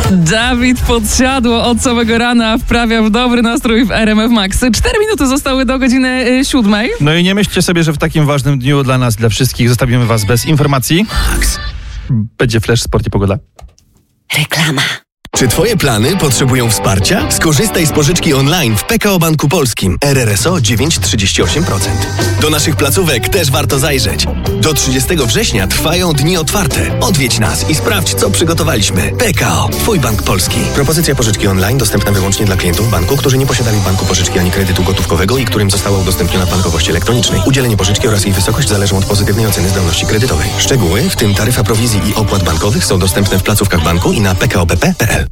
Dawid Podsiadło od samego rana wprawia w dobry nastrój w RMF Max. 4 minuty zostały do godziny 7. No i nie myślcie sobie, że w takim ważnym dniu dla nas, dla wszystkich zostawimy was bez informacji. Będzie flash, sport i pogoda. Reklama. Czy twoje plany potrzebują wsparcia? Skorzystaj z pożyczki online w PKO Banku Polskim. RRSO 9,38%. Do naszych placówek też warto zajrzeć. Do 30 września trwają dni otwarte. Odwiedź nas i sprawdź, co przygotowaliśmy. PKO, twój bank polski. Propozycja pożyczki online dostępna wyłącznie dla klientów banku, którzy nie posiadali w banku pożyczki ani kredytu gotówkowego i którym została udostępniona w bankowości elektronicznej. Udzielenie pożyczki oraz jej wysokość zależą od pozytywnej oceny zdolności kredytowej. Szczegóły, w tym taryfa prowizji i opłat bankowych, są dostępne w placówkach banku i na pkobp.pl.